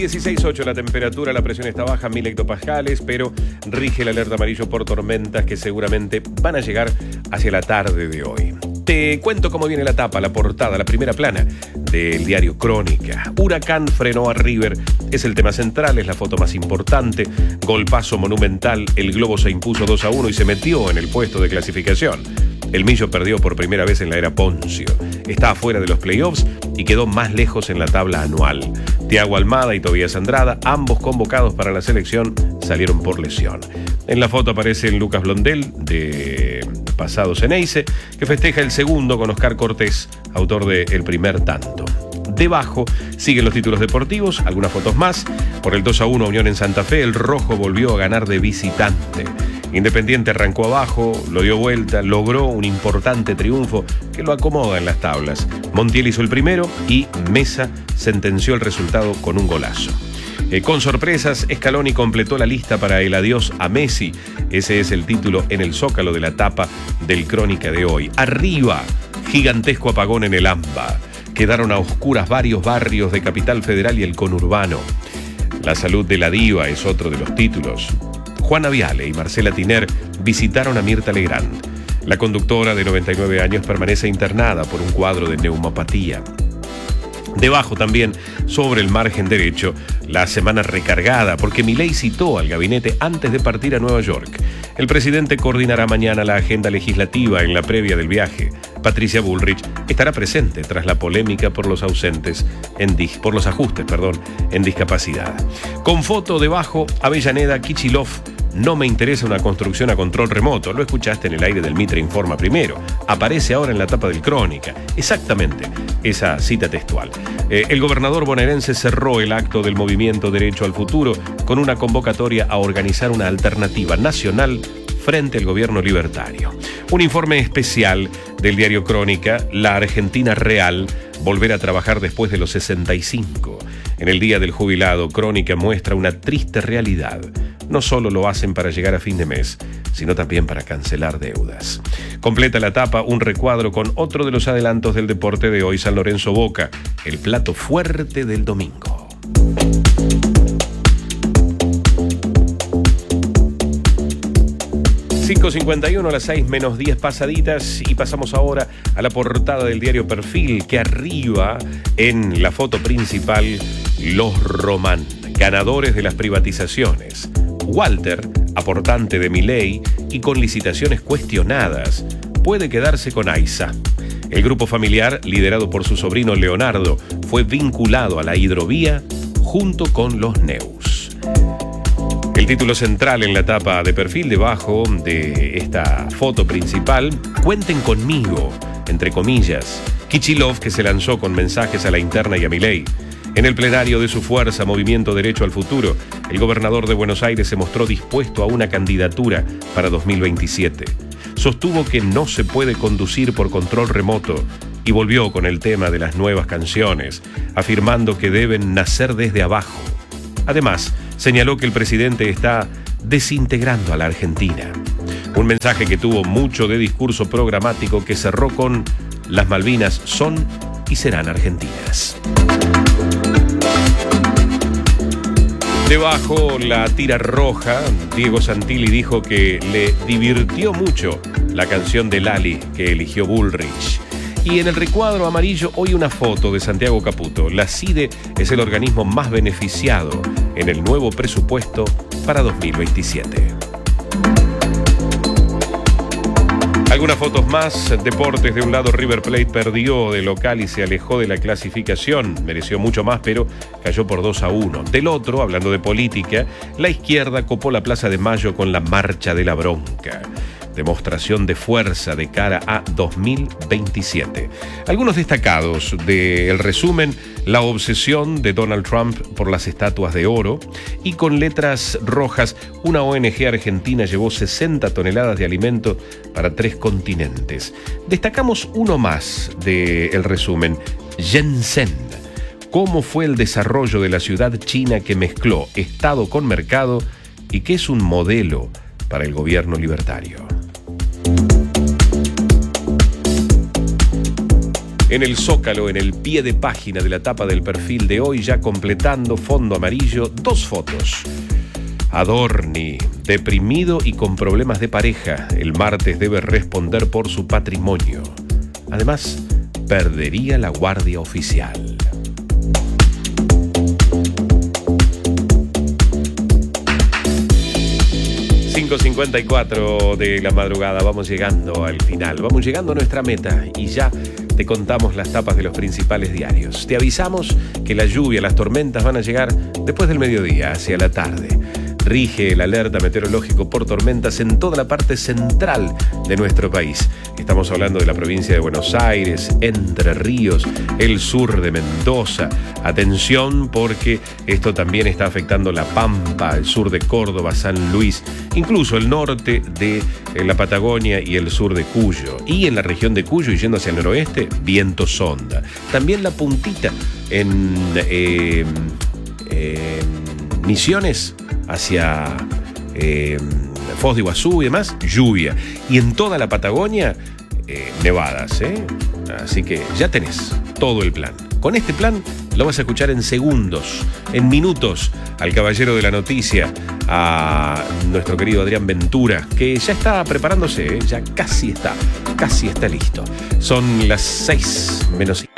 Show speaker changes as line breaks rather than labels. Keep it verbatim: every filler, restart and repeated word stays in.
dieciséis punto ocho la temperatura, la presión está baja, mil hectopascales, pero rige el alerta amarillo por tormentas que seguramente van a llegar hacia la tarde de hoy. Te cuento cómo viene la tapa, la portada, la primera plana del diario Crónica. Huracán frenó a River, es el tema central, es la foto más importante. Golpazo monumental, el Globo se impuso dos a uno y se metió en el puesto de clasificación. El Millo perdió por primera vez en la era Poncio. Está afuera de los playoffs y quedó más lejos en la tabla anual. Thiago Almada y Tobías Andrada, ambos convocados para la selección, salieron por lesión. En la foto aparecen Lucas Blondel, de Pasado Ceneice, que festeja el segundo con Oscar Cortés, autor del primer tanto. Debajo siguen los títulos deportivos, algunas fotos más. Por el dos a uno Unión en Santa Fe, el rojo volvió a ganar de visitante. Independiente arrancó abajo, lo dio vuelta, logró un importante triunfo que lo acomoda en las tablas. Montiel hizo el primero y Mesa sentenció el resultado con un golazo. Eh, con sorpresas, Scaloni completó la lista para el adiós a Messi. Ese es el título en el zócalo de la tapa del Crónica de hoy. Arriba, gigantesco apagón en el AMBA. Quedaron a oscuras varios barrios de Capital Federal y el conurbano. La salud de la diva es otro de los títulos. Juana Viale y Marcela Tiner visitaron a Mirta Legrand. La conductora de noventa y nueve años permanece internada por un cuadro de neumopatía. Debajo también, sobre el margen derecho, la semana recargada, porque Milei citó al gabinete antes de partir a Nueva York. El presidente coordinará mañana la agenda legislativa en la previa del viaje. Patricia Bullrich estará presente tras la polémica por los ausentes en dis, por los ajustes, perdón, en discapacidad. Con foto debajo, Avellaneda, Kicillof. No me interesa una construcción a control remoto. Lo escuchaste en el aire del Mitre Informa primero. Aparece ahora en la tapa del Crónica. Exactamente esa cita textual. Eh, el gobernador bonaerense cerró el acto del movimiento Derecho al Futuro con una convocatoria a organizar una alternativa nacional frente al gobierno libertario. Un informe especial del diario Crónica, La Argentina Real, volver a trabajar después de los sesenta y cinco. En el Día del Jubilado, Crónica muestra una triste realidad. No solo lo hacen para llegar a fin de mes, sino también para cancelar deudas. Completa la tapa un recuadro con otro de los adelantos del deporte de hoy, San Lorenzo Boca, el plato fuerte del domingo. cinco cincuenta y uno a las seis menos diez pasaditas y pasamos ahora a la portada del diario Perfil, que arriba en la foto principal los Román, ganadores de las privatizaciones. Walter, aportante de Milei y con licitaciones cuestionadas, puede quedarse con AISA. El grupo familiar, liderado por su sobrino Leonardo, fue vinculado a la hidrovía junto con los Neus. El título central en la tapa de Perfil, debajo de esta foto principal, cuenten conmigo, entre comillas. Kicillof, que se lanzó con mensajes a la interna y a Milei. En el plenario de su fuerza, Movimiento Derecho al Futuro, el gobernador de Buenos Aires se mostró dispuesto a una candidatura para dos mil veintisiete. Sostuvo que no se puede conducir por control remoto y volvió con el tema de las nuevas canciones, afirmando que deben nacer desde abajo. Además, señaló que el presidente está desintegrando a la Argentina. Un mensaje que tuvo mucho de discurso programático que cerró con «Las Malvinas son y serán argentinas». Debajo, la tira roja, Diego Santilli dijo que le divirtió mucho la canción de Lali que eligió Bullrich. Y en el recuadro amarillo, hoy una foto de Santiago Caputo. La CIDE es el organismo más beneficiado en el nuevo presupuesto para dos mil veintisiete. Algunas fotos más. Deportes, de un lado River Plate perdió de local y se alejó de la clasificación. Mereció mucho más, pero cayó por dos a uno. Del otro, hablando de política, la izquierda copó la Plaza de Mayo con la Marcha de la Bronca. Demostración de fuerza de cara a dos mil veintisiete. Algunos destacados del resumen: la obsesión de Donald Trump por las estatuas de oro, y con letras rojas, una O N G argentina llevó sesenta toneladas de alimento para tres continentes. Destacamos uno más del resumen: Shenzhen. ¿Cómo fue el desarrollo de la ciudad china que mezcló Estado con mercado y que es un modelo para el gobierno libertario? En el Zócalo, en el pie de página de la tapa del perfil de hoy, ya completando fondo amarillo, dos fotos. Adorni, deprimido y con problemas de pareja, el martes debe responder por su patrimonio. Además, perdería la guardia oficial. cinco cincuenta y cuatro de la madrugada, vamos llegando al final, vamos llegando a nuestra meta y ya te contamos las tapas de los principales diarios. Te avisamos que la lluvia, las tormentas van a llegar después del mediodía, hacia la tarde. Rige el alerta meteorológico por tormentas en toda la parte central de nuestro país. Estamos hablando de la provincia de Buenos Aires, Entre Ríos, el sur de Mendoza. Atención porque esto también está afectando La Pampa, el sur de Córdoba, San Luis, incluso el norte de la Patagonia y el sur de Cuyo. Y en la región de Cuyo y yendo hacia el noroeste, viento sonda. También la puntita en eh, eh, Misiones hacia eh, Foz de Iguazú y demás, lluvia. Y en toda la Patagonia, eh, nevadas, ¿eh? Así que ya tenés todo el plan. Con este plan lo vas a escuchar en segundos, en minutos, al caballero de la noticia, a nuestro querido Adrián Ventura, que ya está preparándose, ¿eh? Ya casi está, casi está listo. Son las seis menos